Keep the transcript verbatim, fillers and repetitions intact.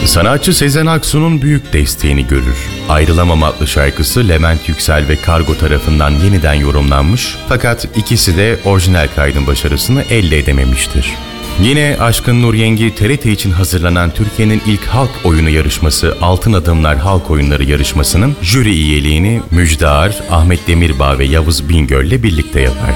Sanatçı Sezen Aksu'nun büyük desteğini görür. Ayrılamam adlı şarkısı Levent Yüksel ve Kargo tarafından yeniden yorumlanmış fakat ikisi de orijinal kaydın başarısını elde edememiştir. Yine Aşkın Nur Yengi T R T için hazırlanan Türkiye'nin ilk halk oyunu yarışması Altın Adımlar Halk Oyunları yarışmasının jüri üyeliğini Müjde Ar, Ahmet Demirbağ ve Yavuz Bingöl'le birlikte yapar.